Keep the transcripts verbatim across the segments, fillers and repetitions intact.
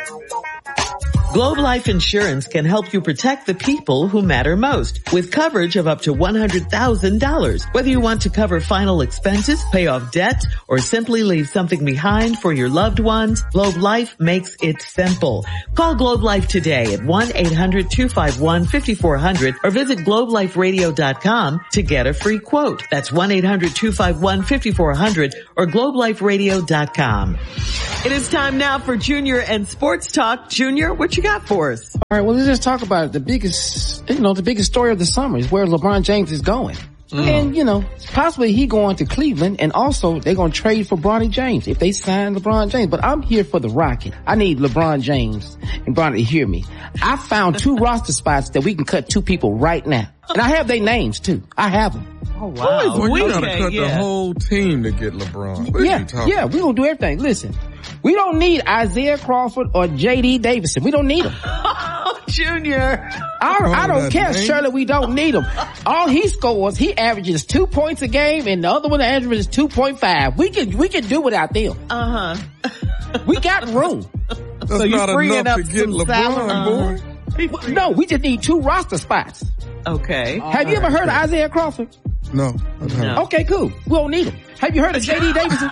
Globe Life Insurance can help you protect the people who matter most with coverage of up to one hundred thousand dollars. Whether you want to cover final expenses, pay off debt, or simply leave something behind for your loved ones, Globe Life makes it simple. Call Globe Life today at one eight hundred two five one five four zero zero or visit globe life radio dot com to get a free quote. That's one eight hundred two five one five four zero zero or globe life radio dot com. It is time now for Junior and Sports Talk. Junior, what you got for us? All right, well, let's just talk about it. The biggest, you know, the biggest story of the summer is where LeBron James is going. Mm. And, you know, possibly he going to Cleveland, and also they're going to trade for Bronny James if they sign LeBron James. But I'm here for the Rocket. I need LeBron James and Bronny to hear me. I found two roster spots that we can cut two people right now. And I have their names, too. I have them. Oh, wow. Well, we you gotta okay, cut yeah. the whole team to get LeBron. What yeah, yeah, we're going to do everything. Listen, we don't need Isaiah Crawford or J D Davison. We don't need them. Oh, Junior. I, Oh, I don't that's care, name. Shirley, we don't need him. All he scores, he averages two points a game, and the other one averages two point five. We can, we can do without them. Uh-huh. We got room. That's So you not freeing enough up to get some LeBron, salary. boy. No, we just need two roster spots. Okay. Have you ever heard of Isaiah Crawford? No. No. Okay, cool. We don't need him. Have you heard of J D Davison?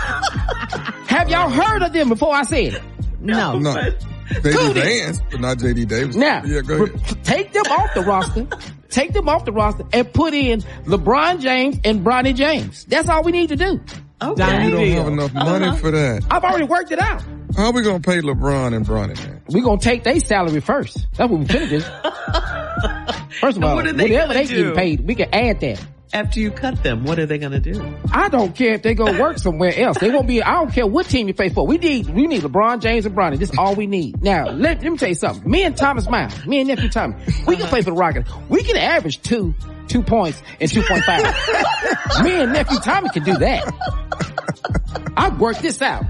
Have y'all heard of them before I said it? No. No. They Cool do then. dance, but not J D Davis. Now, Yeah, go ahead. re- take them off the roster. Take them off the roster and put in LeBron James and Bronny James. That's all we need to do. Okay. We don't have enough money Uh-huh. for that. I've already worked it out. How are we gonna pay LeBron and Bronny, man? We're going to take their salary first. That's what we finna do. First of And all, what are they whatever gonna they do? get paid, we can add that. After you cut them, what are they going to do? I don't care if they go work somewhere else. They won't be, I don't care what team you play for. We need, we need LeBron James and Bronny. This is all we need. Now, let, let me tell you something. Me and Thomas Miles, me and nephew Thomas, we can play for the Rockets. We can average two, two points and two point five. Me and nephew Tommy can do that. I've worked this out.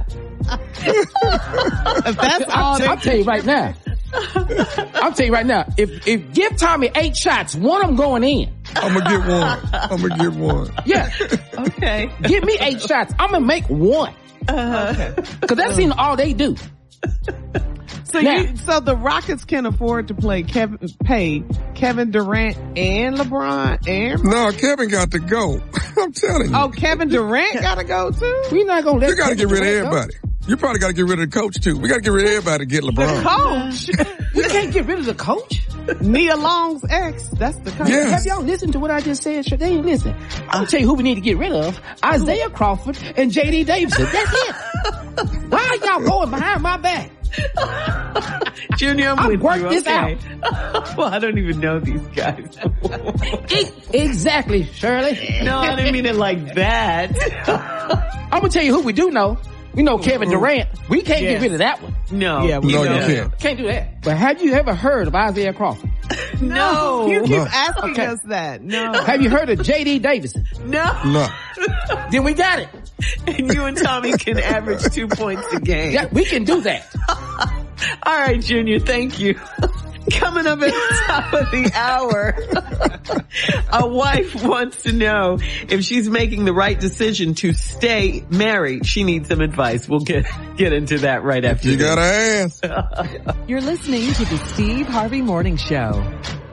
If that's all I'll, they I'll tell you right now. I'll tell you right now. If, if give Tommy eight shots, one of them going in. I'm gonna get one. I'm gonna get one. Yeah. Okay. Give me eight shots. I'm gonna make one. Uh-huh. Cause that's even all they do. So Now- you, so the Rockets can afford to play Kevin, pay Kevin Durant and LeBron and, No, Kevin got to go. I'm telling you. oh, Kevin Durant gotta go too? We're not gonna let You gotta get rid of Durant go. everybody. You probably gotta get rid of the coach too. We gotta get rid of everybody to get LeBron. Coach, We can't get rid of the coach. Nia Long's ex, that's the coach. Yeah. Have y'all listened to what I just said? Sure, they ain't listen. I'll tell you who we need to get rid of. Isaiah Crawford and J D Davison. That's it. Why are y'all going behind my back? Junior, I'm I've with worked you. this Okay. Well, I don't even know these guys. E- exactly, Shirley. No, I didn't mean it like that. I'm gonna tell you who we do know. We know Kevin Durant. We can't Yes. get rid of that one. No. Yeah, we No, know. you can't. Can't do that. But have you ever heard of Isaiah Crawford? No. You keep No. asking Okay. us that. No. Have you heard of J D Davison? No. No. Then we got it. And you and Tommy can average two points a game. Yeah, we can do that. All right, Junior, thank you. Coming up at the top of the hour, a wife wants to know if she's making the right decision to stay married. She needs some advice. We'll get get into that right after You this. gotta ask. You're listening to the Steve Harvey Morning Show.